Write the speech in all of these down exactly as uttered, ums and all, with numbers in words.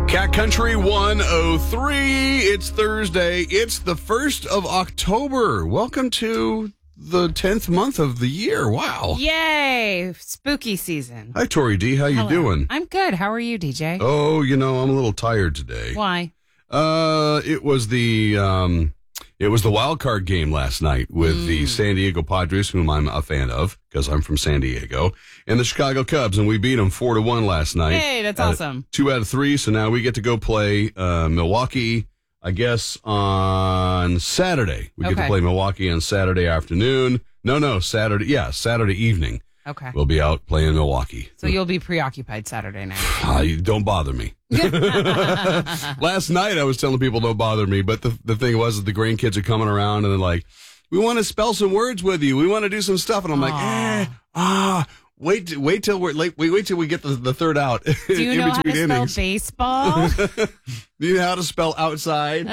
Cat Country one oh three. It's Thursday. It's the first of October. Welcome to the tenth month of the year. Wow. Yay. Spooky season. Hi, Tori D. How you Hello. doing? I'm good. How are you, D J? Oh, you know, I'm a little tired today. Why? Uh, it was the um, it was the wild card game last night with mm. the San Diego Padres, whom I'm a fan of because I'm from San Diego, and the Chicago Cubs, and we beat them four to one last night. Hey, that's uh, awesome. Two out of three. So now we get to go play uh, Milwaukee. I guess on Saturday we okay. get to play Milwaukee on Saturday afternoon. No, no, Saturday. Yeah, Saturday evening. Okay. We'll be out playing Milwaukee. So you'll be preoccupied Saturday night. Uh, don't bother me. Last night I was telling people don't bother me, but the the thing was that the grandkids are coming around and they're like, we want to spell some words with you. We want to do some stuff. And I'm like, eh, ah, wait, wait till we're late. Wait, wait till we get the, the third out. Do you in know how to spell innings. baseball? Do you know how to spell outside?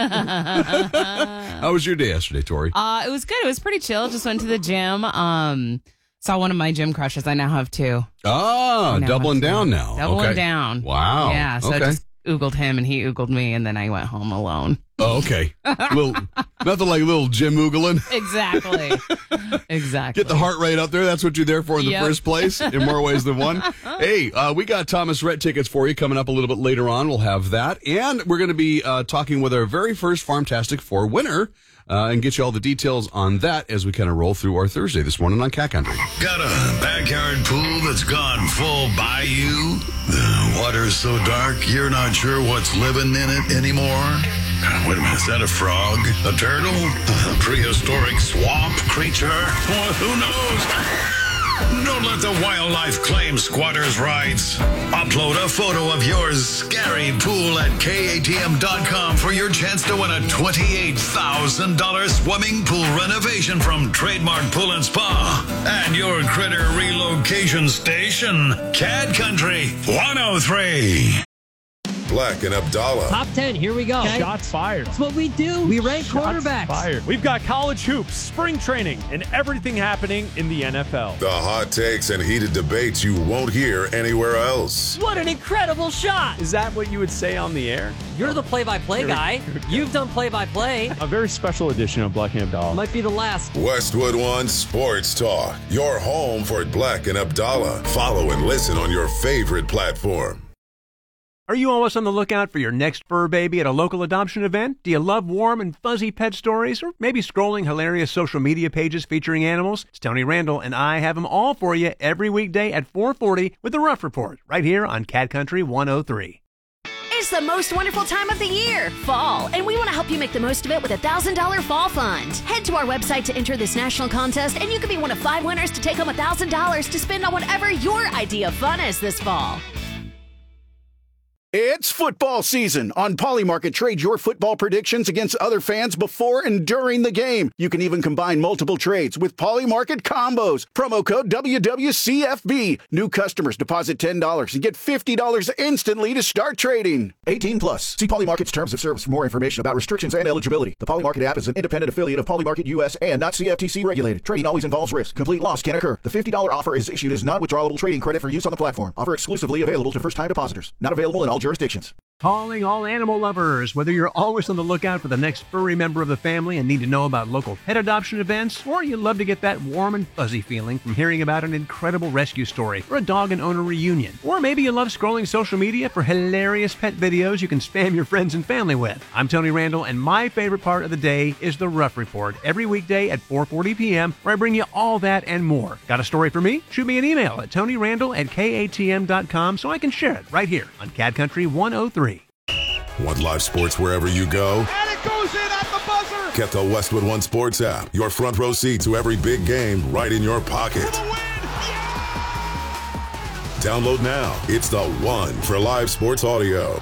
How was your day yesterday, Tori? Uh, it was good. It was pretty chill. Just went to the gym. Um, saw one of my gym crushes. I now have two. Ah, doubling down now. Doubling okay. down. Wow. Yeah. So okay. I just oogled him and he oogled me, and then I went home alone. Oh, okay. little, nothing like little gym oogling. Exactly. Exactly. Get the heart rate up there. That's what you're there for in yep. the first place, in more ways than one. Hey, uh, we got Thomas Rhett tickets for you coming up a little bit later on. We'll have that. And we're going to be uh, talking with our very first Farmtastic four winner uh, and get you all the details on that as we kind of roll through our Thursday this morning on Cat Country. Got a backyard pool that's gone full bayou? The water's so dark you're not sure what's living in it anymore? Wait a minute, is that a frog? A turtle? A prehistoric swamp creature? Well, who knows? Don't let the wildlife claim squatters' rights. Upload a photo of your scary pool at K A T M dot com for your chance to win a twenty-eight thousand dollars swimming pool renovation from Trademark Pool and Spa and your critter relocation station, Cat Country one oh three. Black and Abdallah. Top ten, here we go. Okay. Shots fired. That's what we do. We rank Shots quarterbacks. Fired. We've got college hoops, spring training, and everything happening in the N F L. The hot takes and heated debates you won't hear anywhere else. What an incredible shot. Is that what you would say on the air? You're the play-by-play guy. You've done play-by-play. A very special edition of Black and Abdallah. Might be the last. Westwood One Sports Talk. Your home for Black and Abdallah. Follow and listen on your favorite platform. Are you always on the lookout for your next fur baby at a local adoption event? Do you love warm and fuzzy pet stories? Or maybe scrolling hilarious social media pages featuring animals? It's Tony Randall, and I have them all for you every weekday at four forty with The Rough Report, right here on Cat Country one oh three. It's the most wonderful time of the year, fall, and we want to help you make the most of it with a one thousand dollars Fall Fund. Head to our website to enter this national contest, and you could be one of five winners to take home one thousand dollars to spend on whatever your idea of fun is this fall. It's football season. On Polymarket, trade your football predictions against other fans before and during the game. You can even combine multiple trades with Polymarket combos. Promo code W W C F B. New customers deposit ten dollars and get fifty dollars instantly to start trading. eighteen plus. See Polymarket's terms of service for more information about restrictions and eligibility. The Polymarket app is an independent affiliate of Polymarket U S and not C F T C regulated. Trading always involves risk. Complete loss can occur. The fifty dollars offer is issued as non-withdrawable trading credit for use on the platform. Offer exclusively available to first-time depositors. Not available in all jurisdictions. Calling all animal lovers. Whether you're always on the lookout for the next furry member of the family and need to know about local pet adoption events, or you love to get that warm and fuzzy feeling from hearing about an incredible rescue story or a dog and owner reunion, or maybe you love scrolling social media for hilarious pet videos you can spam your friends and family with. I'm Tony Randall, and my favorite part of the day is The Rough Report every weekday at four forty p.m. where I bring you all that and more. Got a story for me? Shoot me an email at tony randall at K A T M dot com so I can share it right here on Cat Country one oh three. Want live sports wherever you go? And it goes in at the buzzer! Get the Westwood One Sports app. Your front row seat to every big game right in your pocket. Download now. It's the one for live sports audio.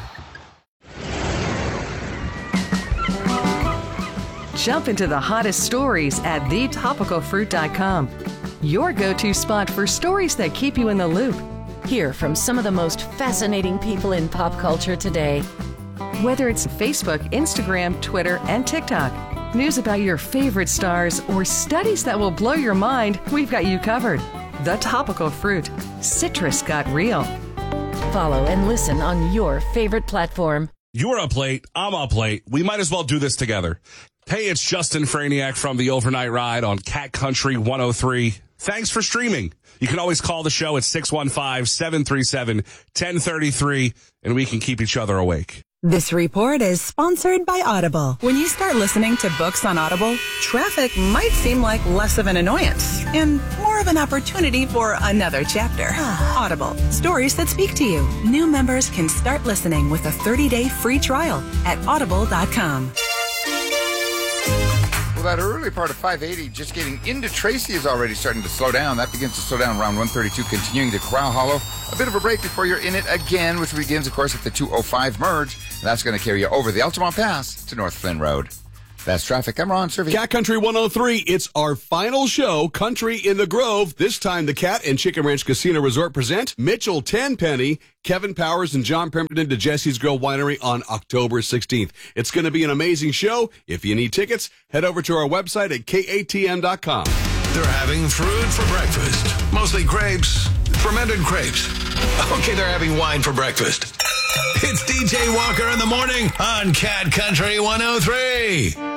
Jump into the hottest stories at the topical fruit dot com. Your go-to spot for stories that keep you in the loop. Hear from some of the most fascinating people in pop culture today. Whether it's Facebook, Instagram, Twitter, and TikTok, news about your favorite stars, or studies that will blow your mind, we've got you covered. The Topical Fruit. Citrus got real. Follow and listen on your favorite platform. You're up late. I'm up late. We might as well do this together. Hey, it's Justin Franiak from the Overnight Ride on Cat Country one oh three. Thanks for streaming. You can always call the show at six one five, seven three seven, one oh three three, and we can keep each other awake. This report is sponsored by Audible. When you start listening to books on Audible, traffic might seem like less of an annoyance and more of an opportunity for another chapter. Audible, stories that speak to you. New members can start listening with a thirty-day free trial at audible dot com. Well, that early part of five eighty, just getting into Tracy, is already starting to slow down. That begins to slow down around one thirty-two, continuing to Corral Hollow. A bit of a break before you're in it again, which begins, of course, at the two oh five merge. And that's going to carry you over the Altamont Pass to North Flynn Road. That's traffic. I'm Ron Servi. Cat Country one oh three. It's our final show, Country in the Grove. This time, the Cat and Chicken Ranch Casino Resort present Mitchell Tenpenny, Kevin Powers, and John Pemberton to Jesse's Grill Winery on October sixteenth. It's going to be an amazing show. If you need tickets, head over to our website at K A T M dot com. They're having fruit for breakfast. Mostly grapes, fermented grapes. Okay, they're having wine for breakfast. It's D J Walker in the morning on Cat Country one oh three.